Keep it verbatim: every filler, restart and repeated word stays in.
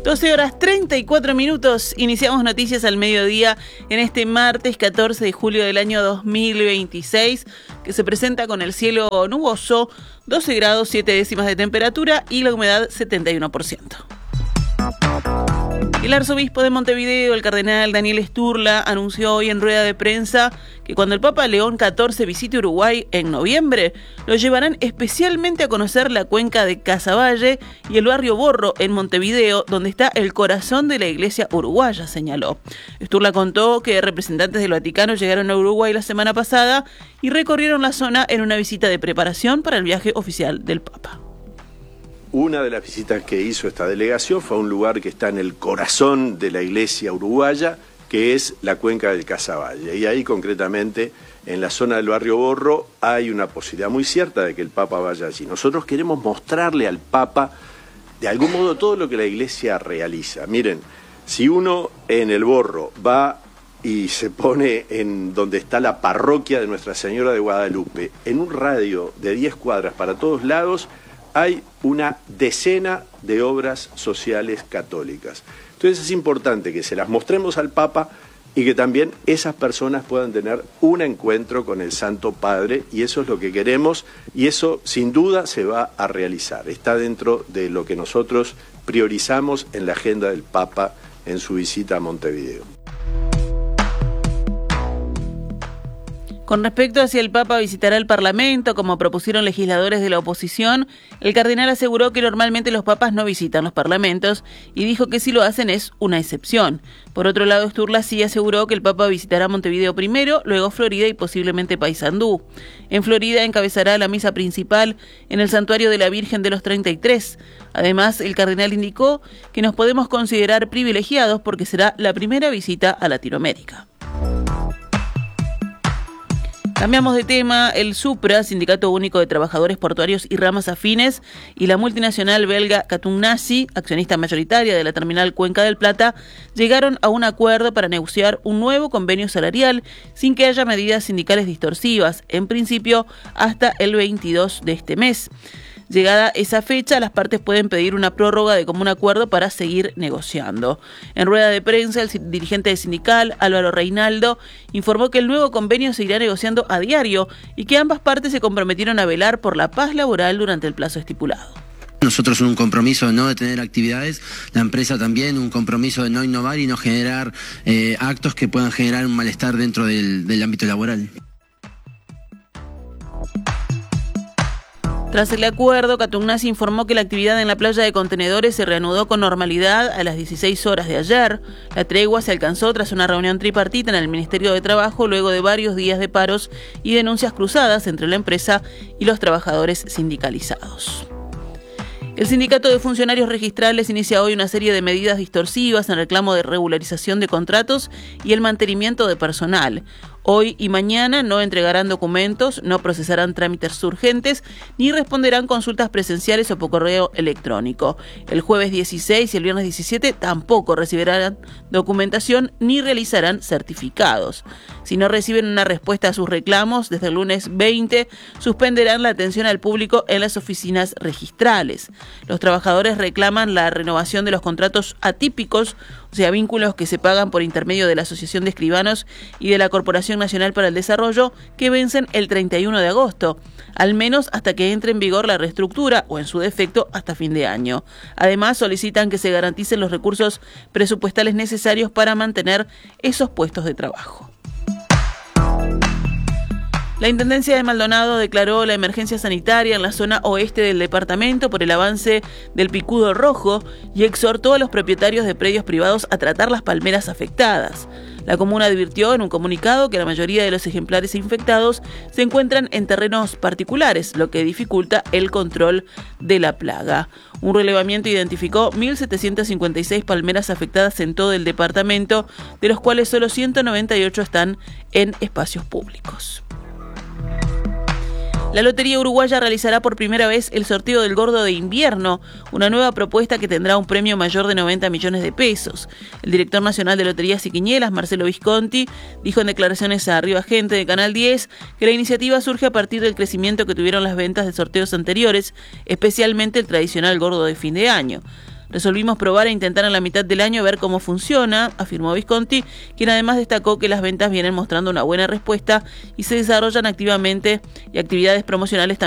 doce horas treinta y cuatro minutos, iniciamos Noticias al Mediodía en este martes catorce de julio del año dos mil veintiséis, que se presenta con el cielo nuboso, doce grados siete décimas de temperatura y la humedad setenta y uno por ciento. El arzobispo de Montevideo, el cardenal Daniel Sturla, anunció hoy en rueda de prensa que cuando el Papa León catorce visite Uruguay en noviembre, lo llevarán especialmente a conocer la cuenca de Casaballe y el barrio Borro en Montevideo, donde está el corazón de la iglesia uruguaya, señaló. Sturla contó que representantes del Vaticano llegaron a Uruguay la semana pasada y recorrieron la zona en una visita de preparación para el viaje oficial del Papa. Una de las visitas que hizo esta delegación fue a un lugar que está en el corazón de la iglesia uruguaya, que es la cuenca del Casaballe. Y ahí concretamente, en la zona del barrio Borro, hay una posibilidad muy cierta de que el Papa vaya allí. Nosotros queremos mostrarle al Papa, de algún modo, todo lo que la iglesia realiza. Miren, si uno en el Borro va y se pone en donde está la parroquia de Nuestra Señora de Guadalupe, en un radio de diez cuadras para todos lados, hay una decena de obras sociales católicas. Entonces es importante que se las mostremos al Papa y que también esas personas puedan tener un encuentro con el Santo Padre, y eso es lo que queremos, y eso sin duda se va a realizar. Está dentro de lo que nosotros priorizamos en la agenda del Papa en su visita a Montevideo. Con respecto a si el Papa visitará el Parlamento, como propusieron legisladores de la oposición, el cardenal aseguró que normalmente los papas no visitan los parlamentos y dijo que si lo hacen es una excepción. Por otro lado, Sturla sí aseguró que el Papa visitará Montevideo primero, luego Florida y posiblemente Paysandú. En Florida encabezará la misa principal en el Santuario de la Virgen de los treinta y tres. Además, el cardenal indicó que nos podemos considerar privilegiados porque será la primera visita a Latinoamérica. Cambiamos de tema. El SUPRA, Sindicato Único de Trabajadores Portuarios y Ramas Afines, y la multinacional belga Katoen-Natie, accionista mayoritaria de la terminal Cuenca del Plata, llegaron a un acuerdo para negociar un nuevo convenio salarial sin que haya medidas sindicales distorsivas, en principio hasta el veintidós de este mes. Llegada esa fecha, las partes pueden pedir una prórroga de común acuerdo para seguir negociando. En rueda de prensa, el dirigente sindical, Álvaro Reinaldo, informó que el nuevo convenio se irá negociando a diario y que ambas partes se comprometieron a velar por la paz laboral durante el plazo estipulado. Nosotros un compromiso de no detener actividades, la empresa también un compromiso de no innovar y no generar eh, actos que puedan generar un malestar dentro del, del ámbito laboral. Tras el acuerdo, Katoen-Natie informó que la actividad en la playa de contenedores se reanudó con normalidad a las dieciséis horas de ayer. La tregua se alcanzó tras una reunión tripartita en el Ministerio de Trabajo luego de varios días de paros y denuncias cruzadas entre la empresa y los trabajadores sindicalizados. El Sindicato de Funcionarios Registrales inicia hoy una serie de medidas distorsivas en reclamo de regularización de contratos y el mantenimiento de personal. Hoy y mañana no entregarán documentos, no procesarán trámites urgentes, ni responderán consultas presenciales o por correo electrónico. El jueves dieciséis y el viernes diecisiete tampoco recibirán documentación ni realizarán certificados. Si no reciben una respuesta a sus reclamos, desde el lunes veinte suspenderán la atención al público en las oficinas registrales. Los trabajadores reclaman la renovación de los contratos atípicos, o sea, vínculos que se pagan por intermedio de la Asociación de Escribanos y de la Corporación Nacional para el Desarrollo, que vencen el treinta y uno de agosto, al menos hasta que entre en vigor la reestructura o, en su defecto, hasta fin de año. Además, solicitan que se garanticen los recursos presupuestales necesarios para mantener esos puestos de trabajo. La Intendencia de Maldonado declaró la emergencia sanitaria en la zona oeste del departamento por el avance del picudo rojo y exhortó a los propietarios de predios privados a tratar las palmeras afectadas. La comuna advirtió en un comunicado que la mayoría de los ejemplares infectados se encuentran en terrenos particulares, lo que dificulta el control de la plaga. Un relevamiento identificó mil setecientas cincuenta y seis palmeras afectadas en todo el departamento, de los cuales solo ciento noventa y ocho están en espacios públicos. La Lotería Uruguaya realizará por primera vez el sorteo del Gordo de Invierno, una nueva propuesta que tendrá un premio mayor de noventa millones de pesos. El director nacional de Loterías y Quinielas, Marcelo Visconti, dijo en declaraciones a Arriba Gente de Canal diez que la iniciativa surge a partir del crecimiento que tuvieron las ventas de sorteos anteriores, especialmente el tradicional Gordo de fin de año. Resolvimos probar e intentar en la mitad del año ver cómo funciona, afirmó Visconti, quien además destacó que las ventas vienen mostrando una buena respuesta y se desarrollan activamente y actividades promocionales también